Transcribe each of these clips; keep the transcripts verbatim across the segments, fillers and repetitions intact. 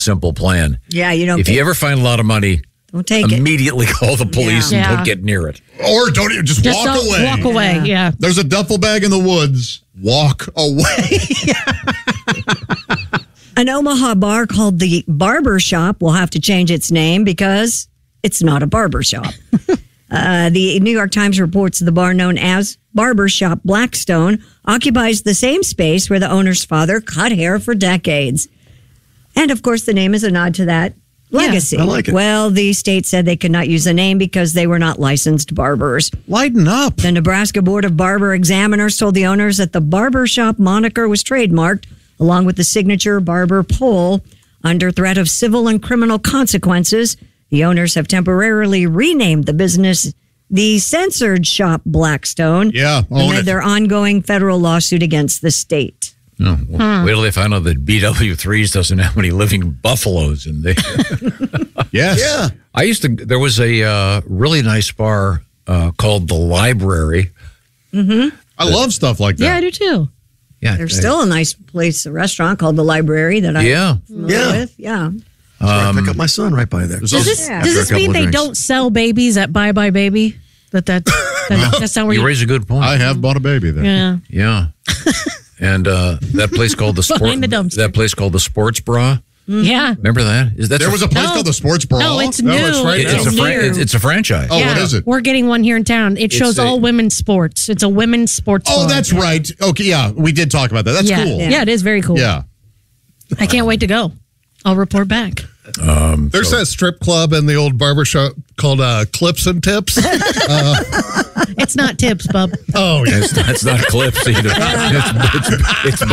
simple plan. Yeah, you don't. If get, you ever find a lot of money, don't take immediately it. call the police Yeah. and Yeah. don't get near it. Or don't even just, Just walk don't away. walk away. Yeah. Yeah. There's a duffel bag in the woods. Walk away. An Omaha bar called the Barber Shop will have to change its name because it's not a barber shop. uh, the New York Times reports the bar known as Barber Shop Blackstone occupies the same space where the owner's father cut hair for decades. And of course, the name is a nod to that legacy. I like it. Well, the state said they could not use the name because they were not licensed barbers. Lighten up. The Nebraska Board of Barber Examiners told the owners that the barber shop moniker was trademarked, along with the signature barber pole, under threat of civil and criminal consequences. The owners have temporarily renamed the business the Censored Shop Blackstone Yeah, own amid it. their ongoing federal lawsuit against the state. No, well, wait till they find out that B W threes doesn't have any living buffaloes in there. Yes. Yeah. I used to, there was a uh, really nice bar uh, called The Library. I love stuff like that. Yeah, I do too. Yeah. There's they- still a nice place, a restaurant called The Library that I'm Yeah. familiar Yeah. with. Yeah. I pick up my son right by there. There's Does also- this, Yeah. does After this a couple mean of they drinks. don't sell babies at Bye Bye Baby? That, that, that that's not where You you... raise a good point. I have bought a baby there. Yeah. Yeah. And uh, that place called the sport. Behind the dumpster. That place called the Sports Bra. Yeah. Remember that? Is that There was a place No. called the Sports Brawl. No, it's No, new. it's right It- now. it's, a It's fran- new. it's, it's a franchise. Oh, Yeah. what is it? We're getting one here in town. It shows a- all women's sports. It's a women's sports Oh, bar. that's right. Okay, yeah, we did talk about that. That's yeah. cool. Yeah, it is very cool. Yeah. I can't wait to go. I'll report back. There's that strip club in the old barber shop called uh, Clips and Tips. It's not tips, bub. Oh, yeah. It's, it's not clips either. It's, it's,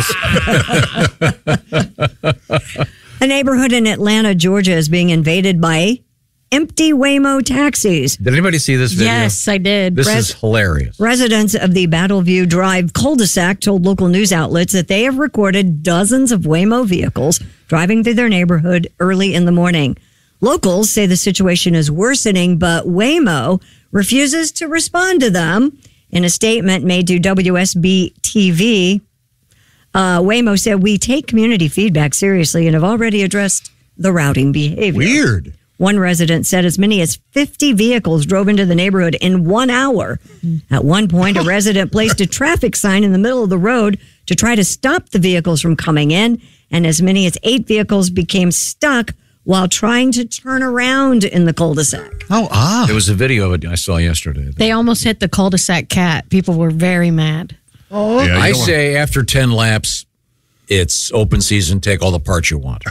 it's bottomless. A neighborhood in Atlanta, Georgia is being invaded by empty Waymo taxis. Did anybody see this video? Yes, I did. This Res- is hilarious. Residents of the Battleview Drive cul-de-sac told local news outlets that they have recorded dozens of Waymo vehicles driving through their neighborhood early in the morning. Locals say the situation is worsening, but Waymo refuses to respond to them. In a statement made to W S B T V, uh, Waymo said, "We take community feedback seriously and have already addressed the routing behavior." Weird. One resident said as many as fifty vehicles drove into the neighborhood in one hour. At one point, a resident placed a traffic sign in the middle of the road to try to stop the vehicles from coming in, and as many as eight vehicles became stuck while trying to turn around in the cul-de-sac. Oh, ah. There was a video I saw yesterday. They almost hit the cul-de-sac cat. People were very mad. Yeah, you I don't say after ten laps, it's open season. Take all the parts you want.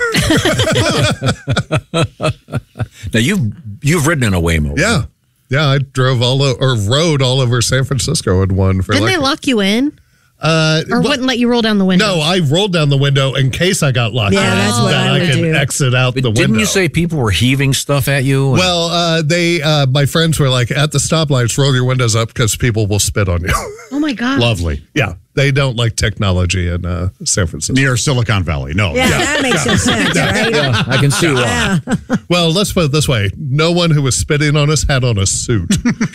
Now you've you've ridden in a Waymo. Yeah. Yeah, I drove all o- or rode all over San Francisco in one for Didn't like they lock you in? uh Or well, wouldn't let you roll down the window? no, I rolled down the window in case I got locked Yeah, in. that's what that I would could do. exit out But the didn't window. you say people were heaving stuff at you? And- Well, uh, they, uh, my friends were like, at the stoplights, roll your windows up because people will spit on you. Oh, my God. Lovely. yeah, they don't like technology in uh, San Francisco. Near Silicon Valley. No. Yeah, that makes some sense, right? yeah, I can see why. Well, let's put it this way: no one who was spitting on us had on a suit.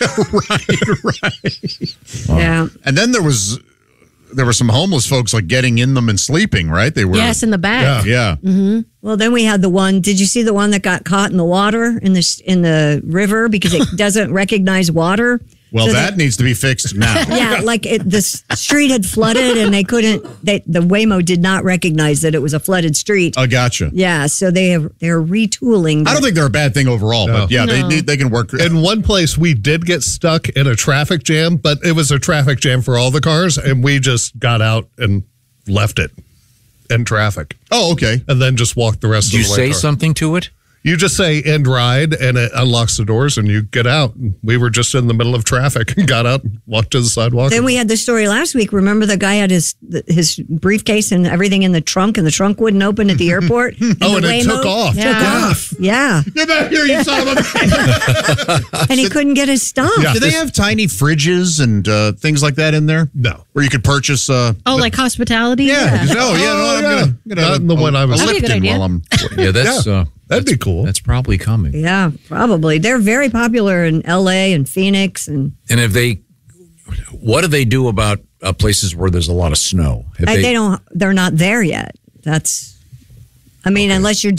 Yeah. And then there was there were some homeless folks like getting in them and sleeping, right? They were Yes, in the back. Yeah. Well, then we had the one. Did you see the one that got caught in the water in the in the river because it doesn't recognize water? Well, So that they- needs to be fixed now. Yeah, like it, the s- street had flooded and they couldn't. They, the Waymo did not recognize that it was a flooded street. I gotcha. Yeah, so they have, they're retooling. I don't think they're a bad thing overall, No. but yeah, they No. need they can work. In one place, we did get stuck in a traffic jam, but it was a traffic jam for all the cars, and we just got out and left it in traffic, Oh, okay. and then just walked the rest Did you of the way. say car. something to it? You just say end ride, and it unlocks the doors, and you get out. And we were just in the middle of traffic and got out and walked to the sidewalk. Then we had the story last week. Remember the guy had his his briefcase and everything in the trunk, and the trunk wouldn't open at the airport. Oh, the and it took off. Took Yeah. off. Yeah, Get back here, you son of a. and he couldn't get his stuff. Yeah. Do they have tiny fridges and uh, things like that in there? No. Where you could purchase. Uh, Oh, like hospitality? yeah. just- Oh, yeah. No, Oh, I'm yeah. gonna, I'm gonna Not have in the a, one I was- a That'd be a good Lipton idea. while I'm. Yeah, that's Yeah, uh, that'd be that's- cool. That's probably coming. Yeah, probably. They're very popular in L A and Phoenix, and And if they, what do they do about uh, places where there's a lot of snow? If I, they don't. They're not there yet. That's. I mean, unless you're